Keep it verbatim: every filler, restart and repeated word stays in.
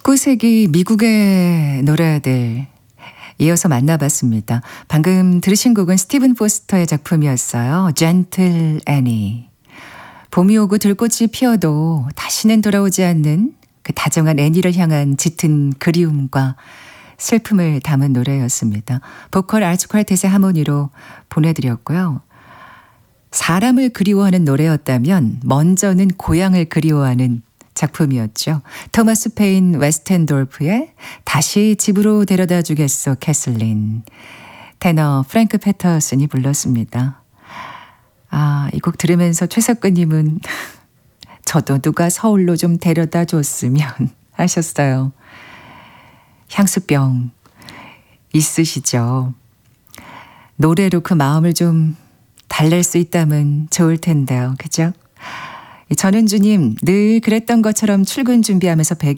십구 세기 미국의 노래들 이어서 만나봤습니다. 방금 들으신 곡은 스티븐 포스터의 작품이었어요. Gentle Annie. 봄이 오고 들꽃이 피어도 다시는 돌아오지 않는 그 다정한 애니를 향한 짙은 그리움과 슬픔을 담은 노래였습니다. 보컬 아츠퀄텟의 하모니로 보내드렸고요. 사람을 그리워하는 노래였다면 먼저는 고향을 그리워하는 작품이었죠. 토마스 페인 웨스텐돌프의 다시 집으로 데려다 주겠소 캐슬린. 테너 프랭크 패터슨이 불렀습니다. 아, 이 곡 들으면서 최석근님은 저도 누가 서울로 좀 데려다 줬으면 하셨어요. 향수병 있으시죠? 노래로 그 마음을 좀 달랠 수 있다면 좋을 텐데요. 그죠? 전은주님, 늘 그랬던 것처럼 출근 준비하면서 베개